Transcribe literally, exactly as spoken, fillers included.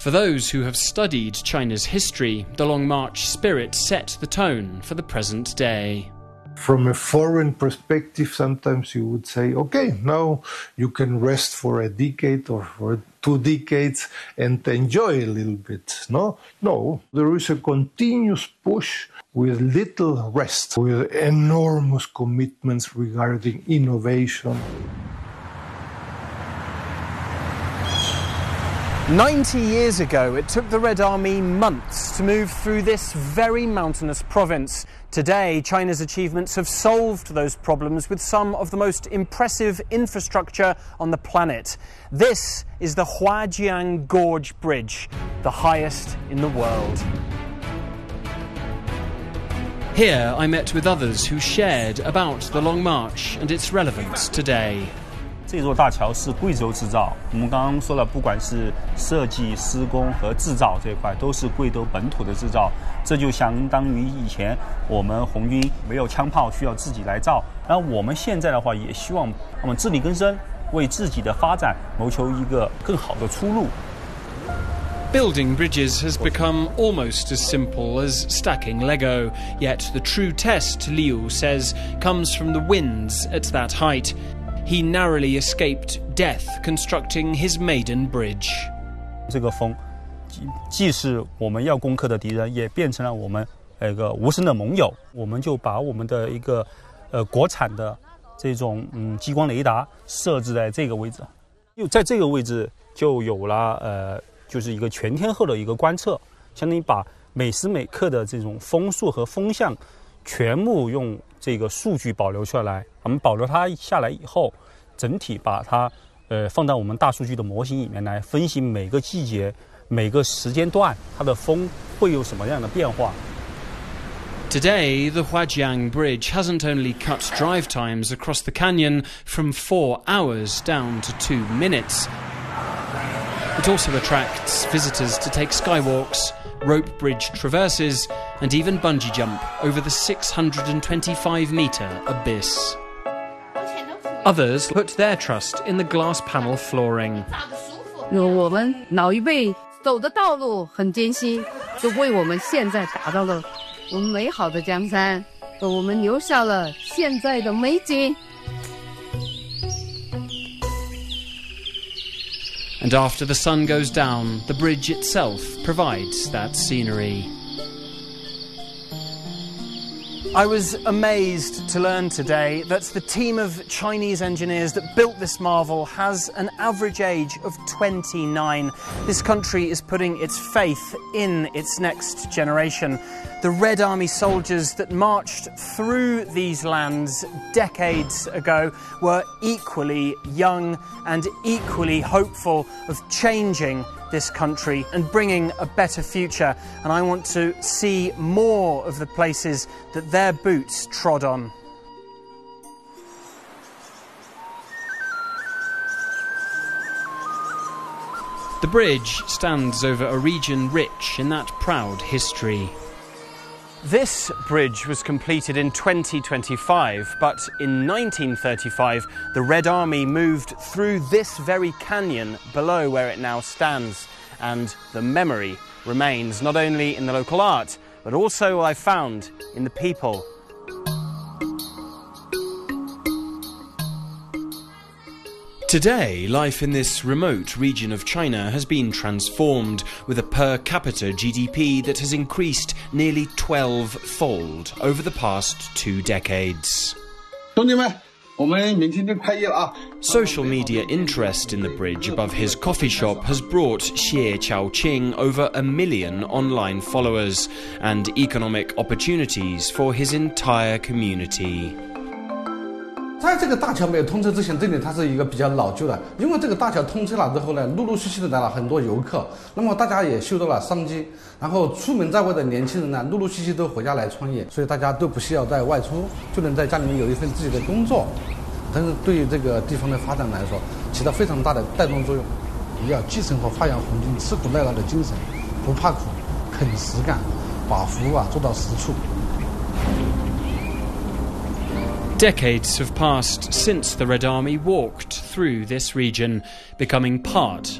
For those who have studied China's history, the Long March spirit set the tone for the present day. From a foreign perspective, sometimes you would say, okay, now you can rest for a decade or for two decades and enjoy a little bit. No, no, there is a continuous push with little rest, with enormous commitments regarding innovation. Ninety years ago, it took the Red Army months to move through this very mountainous province. Today, China's achievements have solved those problems with some of the most impressive infrastructure on the planet. This is the Huajiang Gorge Bridge, the highest in the world. Here, I met with others who shared about the Long March and its relevance today. 这座大桥是贵州制造，我们刚刚说了，不管是设计、施工和制造这一块，都是贵州本土的制造。这就相当于以前我们红军没有枪炮，需要自己来造。然后我们现在的话，也希望我们自力更生，为自己的发展谋求一个更好的出路。 Building bridges has become almost as simple as stacking Lego, yet the true test, Liu says, comes from the winds at that height. He narrowly escaped death constructing his maiden bridge. 这个风，既是我们要攻克的敌人，也变成了我们那个无声的盟友。我们就把我们的一个呃国产的这种嗯激光雷达设置在这个位置，又在这个位置就有了呃就是一个全天候的一个观测，相当于把每时每刻的这种风速和风向全部用这个数据保留下来。我们保留它下来以后，整体把它呃放到我们大数据的模型里面来分析每个季节、每个时间段它的风会有什么样的变化。 Today, the Huajiang Bridge hasn't only cut drive times across the canyon from four hours down to two minutes. It also attracts visitors to take skywalks, rope bridge traverses, and even bungee jump over the six hundred twenty-five metre abyss. Others put their trust in the glass panel flooring. 我们老一辈走的道路很艰辛，就为我们现在打造了我们美好的江山，给我们留下了现在的美景。 And after the sun goes down, the bridge itself provides that scenery. I was amazed to learn today that the team of Chinese engineers that built this marvel has an average age of twenty-nine. This country is putting its faith in its next generation. The Red Army soldiers that marched through these lands decades ago were equally young and equally hopeful of changing this country and bringing a better future, and I want to see more of the places that their boots trod on. The bridge stands over a region rich in that proud history. This bridge was completed in twenty twenty-five, but in nineteen thirty-five, the Red Army moved through this very canyon below where it now stands, and the memory remains not only in the local art, but also, I found, in the people. Today, life in this remote region of China has been transformed, with a per capita G D P that has increased nearly twelve-fold over the past two decades. Social media interest in the bridge above his coffee shop has brought Xie Qiaoqing over a million online followers and economic opportunities for his entire community. 在这个大桥没有通车之前，这里它是一个比较老旧的。因为这个大桥通车了之后呢，陆陆续续的来了很多游客，那么大家也嗅到了商机。然后出门在外的年轻人呢，陆陆续续都回家来创业，所以大家都不需要再外出，就能在家里面有一份自己的工作。但是对于这个地方的发展来说，起到非常大的带动作用。也要继承和发扬红军吃苦耐劳的精神，不怕苦，肯实干，把服务啊做到实处。 Decades have passed since the Red Army walked through this region, becoming part